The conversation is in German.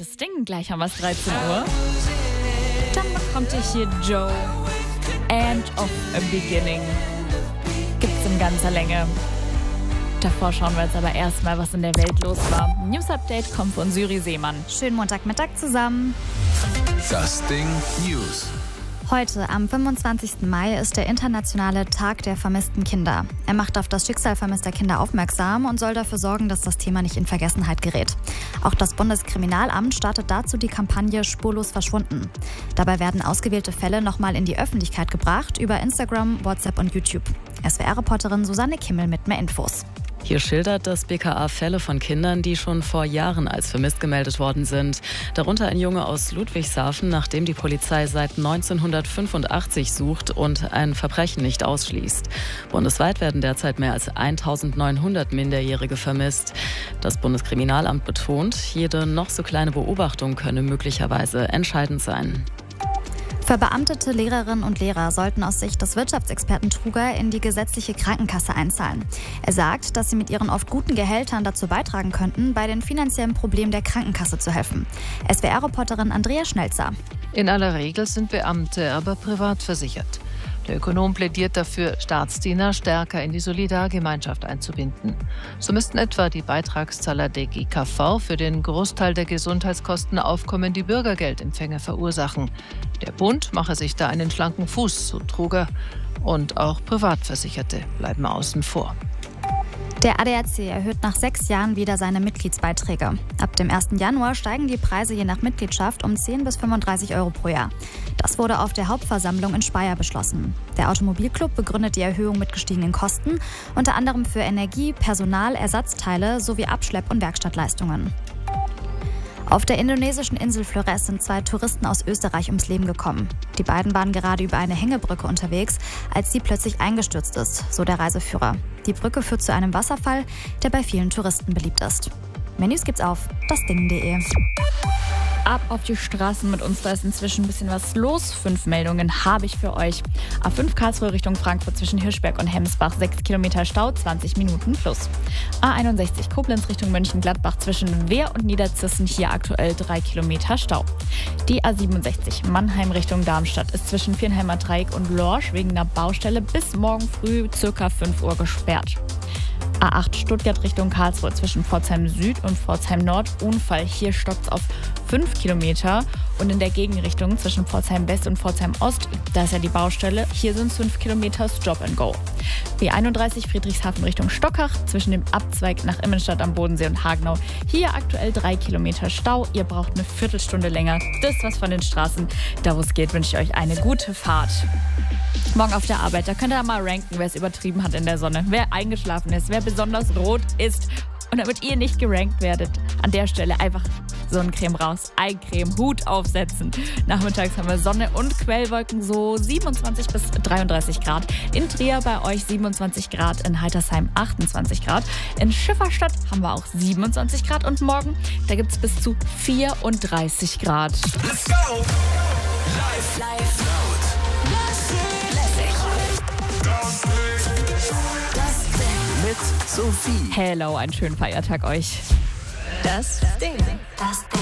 das Ding. Gleich haben wir es 13 Uhr. Dann bekommt ihr hier Joe. End of a Beginning. Gibt's in ganzer Länge. Davor schauen wir jetzt aber erstmal, was in der Welt los war. News Update kommt von Syri Seemann. Schönen Montagmittag zusammen. Das Ding News. Heute, am 25. Mai, ist der internationale Tag der vermissten Kinder. Er macht auf das Schicksal vermisster Kinder aufmerksam und soll dafür sorgen, dass das Thema nicht in Vergessenheit gerät. Auch das Bundeskriminalamt startet dazu die Kampagne Spurlos verschwunden. Dabei werden ausgewählte Fälle nochmal in die Öffentlichkeit gebracht über Instagram, WhatsApp und YouTube. SWR-Reporterin Susanne Kimmel mit mehr Infos. Hier schildert das BKA Fälle von Kindern, die schon vor Jahren als vermisst gemeldet worden sind. Darunter ein Junge aus Ludwigshafen, nach dem die Polizei seit 1985 sucht und ein Verbrechen nicht ausschließt. Bundesweit werden derzeit mehr als 1900 Minderjährige vermisst. Das Bundeskriminalamt betont, jede noch so kleine Beobachtung könne möglicherweise entscheidend sein. Verbeamtete Lehrerinnen und Lehrer sollten aus Sicht des Wirtschaftsexperten Truger in die gesetzliche Krankenkasse einzahlen. Er sagt, dass sie mit ihren oft guten Gehältern dazu beitragen könnten, bei den finanziellen Problemen der Krankenkasse zu helfen. SWR-Reporterin Andrea Schnelzer. In aller Regel sind Beamte aber privat versichert. Der Ökonom plädiert dafür, Staatsdiener stärker in die Solidargemeinschaft einzubinden. So müssten etwa die Beitragszahler der GKV für den Großteil der Gesundheitskosten aufkommende Bürgergeldempfänger verursachen. Der Bund mache sich da einen schlanken Fuß, so Truger. Und auch Privatversicherte bleiben außen vor. Der ADAC erhöht nach 6 Jahren wieder seine Mitgliedsbeiträge. Ab dem 1. Januar steigen die Preise je nach Mitgliedschaft um 10 bis 35 Euro pro Jahr. Das wurde auf der Hauptversammlung in Speyer beschlossen. Der Automobilclub begründet die Erhöhung mit gestiegenen Kosten, unter anderem für Energie, Personal, Ersatzteile sowie Abschlepp- und Werkstattleistungen. Auf der indonesischen Insel Flores sind 2 Touristen aus Österreich ums Leben gekommen. Die beiden waren gerade über eine Hängebrücke unterwegs, als sie plötzlich eingestürzt ist, so der Reiseführer. Die Brücke führt zu einem Wasserfall, der bei vielen Touristen beliebt ist. Mehr News gibt's auf dasding.de. Ab auf die Straßen mit uns, da ist inzwischen ein bisschen was los. 5 Meldungen habe ich für euch. A5 Karlsruhe Richtung Frankfurt zwischen Hirschberg und Hemsbach, 6 Kilometer Stau, 20 Minuten plus. A61 Koblenz Richtung Mönchengladbach zwischen Wehr und Niederzissen, hier aktuell 3 Kilometer Stau. Die A67 Mannheim Richtung Darmstadt ist zwischen Viernheimer Dreieck und Lorsch wegen einer Baustelle bis morgen früh ca. 5 Uhr gesperrt. A8 Stuttgart Richtung Karlsruhe zwischen Pforzheim Süd und Pforzheim Nord. Unfall. Hier stockt es auf 5 Kilometer. Und in der Gegenrichtung zwischen Pforzheim West und Pforzheim Ost, da ist ja die Baustelle. Hier sind es 5 Kilometer Stop and Go. B31 Friedrichshafen Richtung Stockach zwischen dem Abzweig nach Immenstadt am Bodensee und Hagenau. Hier aktuell 3 Kilometer Stau. Ihr braucht eine Viertelstunde länger. Das was von den Straßen. Da wo es geht, wünsche ich euch eine gute Fahrt. Morgen auf der Arbeit, da könnt ihr mal ranken, wer es übertrieben hat in der Sonne, wer eingeschlafen ist, wer besonders rot ist. Und damit ihr nicht gerankt werdet, an der Stelle einfach Sonnencreme raus, Eyecreme, Hut aufsetzen. Nachmittags haben wir Sonne und Quellwolken, so 27 bis 33 Grad. In Trier bei euch 27 Grad, in Heitersheim 28 Grad. In Schifferstadt haben wir auch 27 Grad und morgen, da gibt es bis zu 34 Grad. Let's go! Live. Mit Sophie. Hello, einen schönen Feiertag euch. Das Ding.